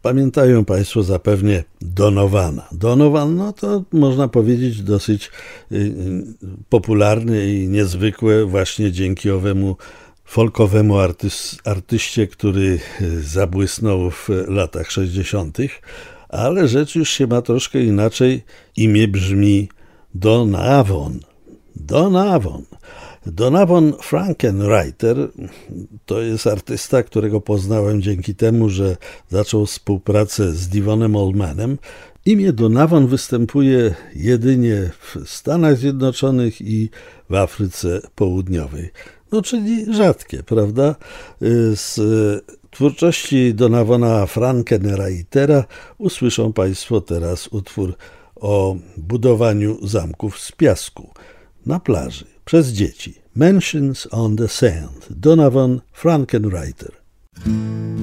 Pamiętają Państwo zapewne Donovana. Donovan, no to można powiedzieć dosyć popularny i niezwykłe właśnie dzięki owemu folkowemu artyście, który zabłysnął w latach 60., ale rzecz już się ma troszkę inaczej. Imię brzmi Donovan. Donovan Frankenreiter to jest artysta, którego poznałem dzięki temu, że zaczął współpracę z Devonem Allmanem. Imię Donovan występuje jedynie w Stanach Zjednoczonych i w Afryce Południowej. No, czyli rzadkie, prawda? Z twórczości Donovana Frankenreitera usłyszą Państwo teraz utwór o budowaniu zamków z piasku na plaży przez dzieci. Mansions on the Sand. Donovan Frankenreiter.